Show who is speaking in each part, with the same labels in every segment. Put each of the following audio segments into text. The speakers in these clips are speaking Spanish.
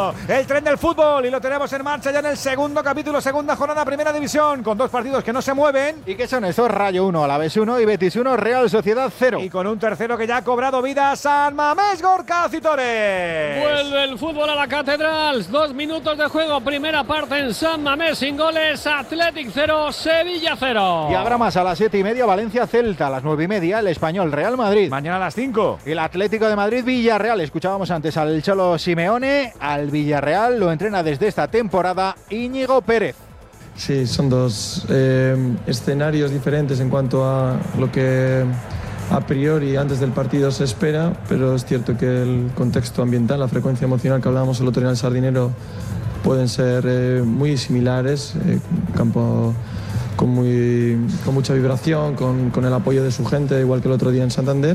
Speaker 1: Radio, el tren del fútbol, y lo tenemos en marcha ya en el segundo capítulo, segunda jornada, primera división, con dos partidos que no se mueven.
Speaker 2: ¿Y qué son esos? Rayo 1, Alavés 1 y Betis 1, Real Sociedad 0.
Speaker 1: Y con un tercero que ya ha cobrado vida, San Mamés Gorka Citores.
Speaker 3: Vuelve el fútbol a la catedral, 2 minutos de juego, primera parte en San Mamés, sin goles, Athletic 0, Sevilla 0.
Speaker 2: Y habrá más a las 7:30, Valencia Celta, a las 9:30, el Español Real Madrid.
Speaker 1: Mañana a las 5.
Speaker 2: El Atlético de Madrid Villarreal. Escuchábamos antes al Cholo Simeone. Al Villarreal lo entrena desde esta temporada Íñigo Pérez.
Speaker 4: Sí, son dos escenarios diferentes en cuanto a lo que a priori antes del partido se espera, pero es cierto que el contexto ambiental, la frecuencia emocional que hablábamos el otro día en el Sardinero pueden ser muy similares. Campo con mucha vibración, con el apoyo de su gente, igual que el otro día en Santander.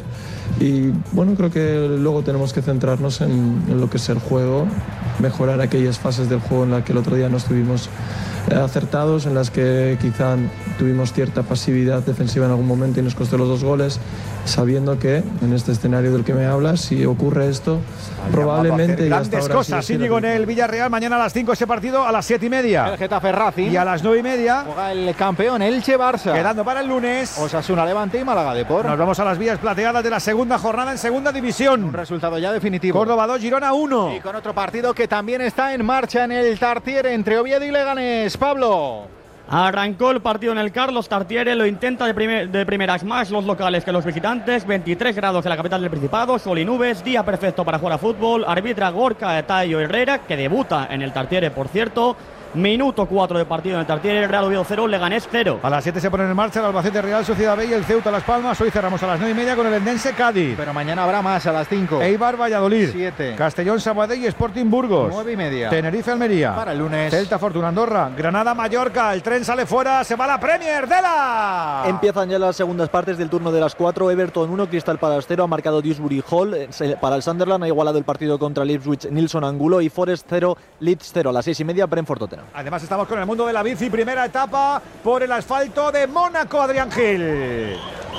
Speaker 4: Y bueno, creo que luego tenemos que centrarnos en lo que es el juego, mejorar aquellas fases del juego en las que el otro día no estuvimos acertados, en las que quizá tuvimos cierta pasividad defensiva en algún momento y nos costó los 2 goles, sabiendo que en este escenario del que me hablas, si ocurre esto, probablemente ya
Speaker 1: grandes cosas. Íñigo en el Villarreal, mañana a las 5 ese partido, a las 7:30.
Speaker 2: El Getafe Racing.
Speaker 1: Y a las 9:30
Speaker 2: juega el campeón Elche Barça.
Speaker 1: Quedando para el lunes
Speaker 2: Osasuna Levante y Málaga Depor.
Speaker 1: Nos vamos a las vías plateadas de la segunda jornada en segunda división.
Speaker 2: Un resultado ya definitivo.
Speaker 1: Córdoba 2, Girona 1.
Speaker 2: Y con otro partido que también está en marcha en el Tartiere entre Oviedo y Leganés. Pablo.
Speaker 5: Arrancó el partido en el Carlos Tartiere, lo intenta de primeras, más los locales que los visitantes. 23 grados en la capital del Principado, sol y nubes, día perfecto para jugar a fútbol. Arbitra Gorka Tayo Herrera, que debuta en el Tartiere, por cierto. Minuto 4 de partido en el Tartiere, Real Oviedo 0, Leganés 0.
Speaker 1: A las 7 se ponen en marcha el Albacete Real Sociedad B y el Ceuta Las Palmas. Hoy cerramos a las 9:30 con el Endense Cádiz.
Speaker 2: Pero mañana habrá más a las 5.
Speaker 1: Eibar Valladolid.
Speaker 2: 7.
Speaker 1: Castellón Sabadell y Sporting Burgos.
Speaker 2: 9:30.
Speaker 1: Tenerife Almería.
Speaker 2: Para el lunes.
Speaker 1: Celta Fortuna Andorra. Granada Mallorca. El tren sale fuera, se va la Premier de la.
Speaker 6: Empiezan ya las segundas partes del turno de las 4. Everton 1, Crystal Palace 0. Ha marcado Dewsbury Hall. Para el Sunderland ha igualado el partido contra el Ipswich Nilson Angulo. Y Forest 0, Leeds 0. A las 6:30, Brentford Tottenham.
Speaker 1: Además estamos con el mundo de la bici, primera etapa por el asfalto de Mónaco, Adrián Gil.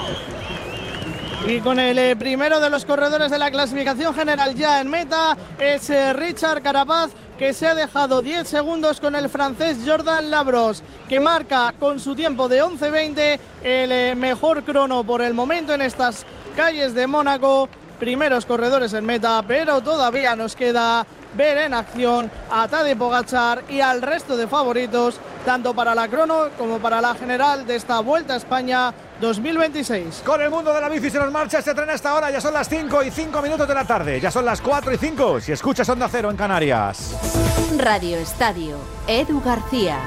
Speaker 7: Y con el primero de los corredores de la clasificación general ya en meta es Richard Carapaz, que se ha dejado 10 segundos con el francés Jordan Labros, que marca con su tiempo de 11:20 el mejor crono por el momento en estas calles de Mónaco. Primeros corredores en meta, pero todavía nos queda ver en acción a Tadej Pogačar y al resto de favoritos, tanto para la crono como para la general de esta Vuelta a España 2026.
Speaker 1: Con el mundo de la bici se nos marcha este tren hasta ahora. Ya son las 5:05 de la tarde. Ya son las 4:05 si escuchas Onda Cero en Canarias.
Speaker 8: Radio Estadio, Edu García.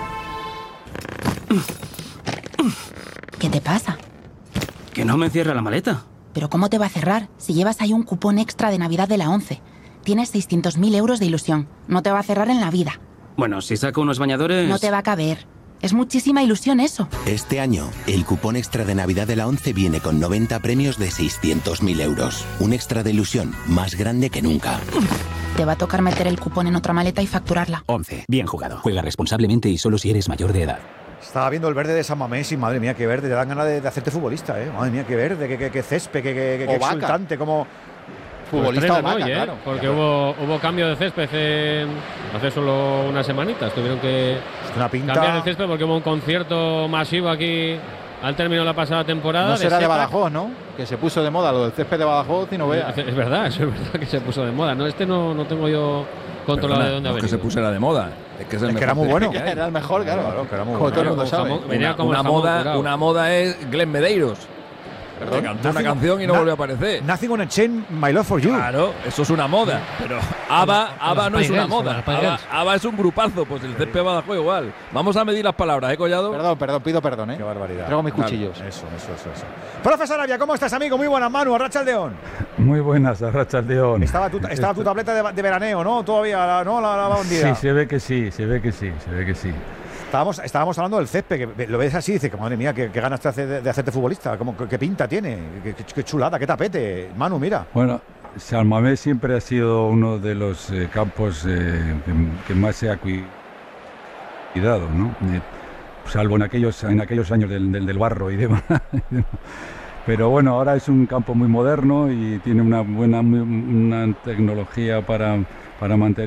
Speaker 9: ¿Qué te pasa?
Speaker 10: Que no me cierra la maleta.
Speaker 9: ¿Pero cómo te va a cerrar si llevas ahí un cupón extra de Navidad de la 11? Tienes 600.000 euros de ilusión. No te va a cerrar en la vida.
Speaker 10: Bueno, si saco unos bañadores...
Speaker 9: No te va a caber. Es muchísima ilusión eso.
Speaker 11: Este año, el cupón extra de Navidad de la 11 viene con 90 premios de 600.000 euros. Un extra de ilusión más grande que nunca.
Speaker 9: Te va a tocar meter el cupón en otra maleta y facturarla.
Speaker 10: 11. Bien jugado. Juega responsablemente y solo si eres mayor de edad.
Speaker 1: Estaba viendo el verde de San Mamés y madre mía, qué verde. Te dan ganas de hacerte futbolista, ¿eh? Madre mía, qué verde, qué césped, qué exultante, como...
Speaker 3: Futbolista pues claro. Porque claro. Hubo cambio de césped hace solo unas semanitas. Tuvieron que cambiar el césped porque hubo un concierto masivo aquí al término de la pasada temporada.
Speaker 2: No será de Badajoz, ¿no? Que se puso de moda lo del césped de Badajoz y no veas.
Speaker 3: Es verdad, eso es verdad que se puso de moda. No, no tengo yo controlado de dónde ha venido.
Speaker 12: Que se pusiera de moda. Es que
Speaker 1: era muy bueno.
Speaker 2: Era el mejor, claro.
Speaker 1: Que era muy
Speaker 2: bueno.
Speaker 1: Todo el
Speaker 2: mundo sabe.
Speaker 12: Una moda es Glenn Medeiros. Perdón, cantó una canción y no volvió a aparecer.
Speaker 1: Nothing Gonna Change My Love For You.
Speaker 12: Claro, eso es una moda. Pero ABBA no es una moda. ABBA es un grupazo. Pues el césped Badajoz igual. Vamos a medir las palabras, Collado?
Speaker 2: Perdón, pido perdón,
Speaker 1: Qué barbaridad.
Speaker 2: Traigo mis cuchillos.
Speaker 1: Eso. Profesor Arabia, ¿cómo estás, amigo? Muy buenas, Manu, Arratsaldeon.
Speaker 13: Muy buenas, Arratsaldeon.
Speaker 1: Estaba tu tableta de veraneo, ¿no? Todavía, ¿no? La bandida.
Speaker 13: Sí, se ve que sí.
Speaker 1: Estábamos hablando del césped, que lo ves así y dices, madre mía, qué ganas te hace de hacerte futbolista, qué pinta tiene, qué chulada, qué tapete. Manu, mira.
Speaker 13: Bueno, San Mamés siempre ha sido uno de los campos que más se ha cuidado, ¿no? Salvo en aquellos años del barro y demás. Pero bueno, ahora es un campo muy moderno y tiene una tecnología para mantener